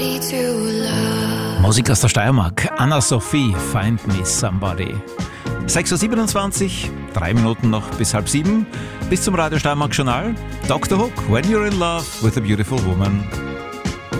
Musik aus der Steiermark. Anna-Sophie, Find Me Somebody. 6.27 Uhr, 3 Minuten noch bis 6:30. Bis zum Radio Steiermark Journal. Dr. Hook, When You're in Love with a Beautiful Woman.